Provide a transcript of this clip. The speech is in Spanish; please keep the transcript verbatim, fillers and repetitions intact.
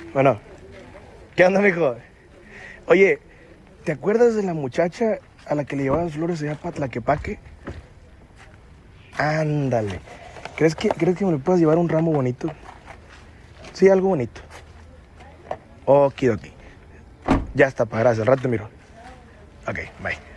Bueno, ¿qué onda, mijo? Oye, ¿te acuerdas de la muchacha a la que le llevaba las flores allá para Tlaquepaque? Ándale. ¿Crees que, ¿Crees que me le puedas llevar un ramo bonito? Sí, algo bonito. Okidoki. Ya está, pa, gracias. Al rato te miro. Ok, bye.